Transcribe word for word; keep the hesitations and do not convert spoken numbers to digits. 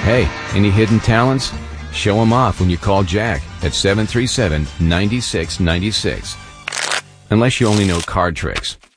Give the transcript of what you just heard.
Hey, any hidden talents? Show them off when you call Jack at seven three seven, nine six nine six. Unless you only know card tricks.